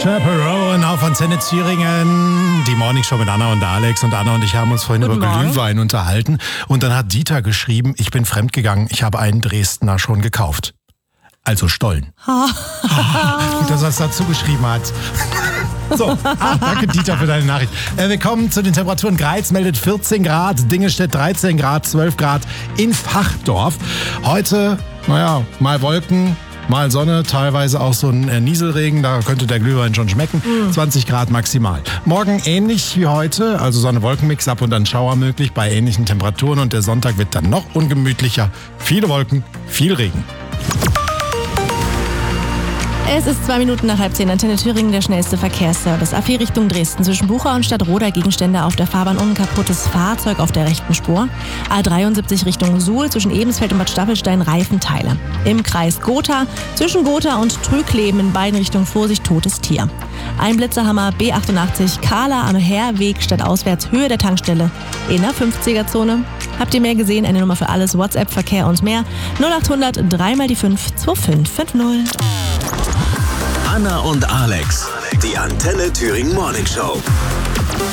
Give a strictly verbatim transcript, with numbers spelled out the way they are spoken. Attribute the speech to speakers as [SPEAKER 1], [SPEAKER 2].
[SPEAKER 1] Chaperone auf Antenne Thüringen. Die Morningshow mit Anna und Alex. Und Anna und ich haben uns vorhin
[SPEAKER 2] Guten
[SPEAKER 1] über
[SPEAKER 2] Morgen.
[SPEAKER 1] Glühwein unterhalten. Und dann hat Dieter geschrieben, ich bin fremdgegangen, ich habe einen Dresdner schon gekauft. Also Stollen. Gut, dass er es dazu geschrieben hat. So, ah, danke Dieter für deine Nachricht. Äh, wir kommen zu den Temperaturen. Greiz meldet vierzehn Grad, Dingelstedt dreizehn Grad, zwölf Grad in Fachdorf. Heute, naja, mal Wolken, mal Sonne, teilweise auch so ein äh, Nieselregen, da könnte der Glühwein schon schmecken. Mm. zwanzig Grad maximal. Morgen ähnlich wie heute, also Sonne-Wolken-Mix, ab und an Schauer möglich bei ähnlichen Temperaturen. Und der Sonntag wird dann noch ungemütlicher. Viele Wolken, viel Regen.
[SPEAKER 2] Es ist zwei Minuten nach halb zehn. Antenne Thüringen, der schnellste Verkehrsservice. A vier Richtung Dresden. Zwischen Bucha und Stadtroda Gegenstände auf der Fahrbahn und ein kaputtes Fahrzeug auf der rechten Spur. A dreiundsiebzig Richtung Suhl. Zwischen Ebensfeld und Bad Staffelstein Reifenteile. Im Kreis Gotha. Zwischen Gotha und Trügleben in beiden Richtungen Vorsicht, totes Tier. Ein Blitzerhammer B achtundachtzig. Kahler am Herweg stadtauswärts Höhe der Tankstelle in der fünfziger-Zone. Habt ihr mehr gesehen? Eine Nummer für alles. WhatsApp, Verkehr und mehr. null achthundert drei mal die fünf zwei fünf fünf null.
[SPEAKER 3] Anna und Alex, die Antenne Thüringen Morningshow.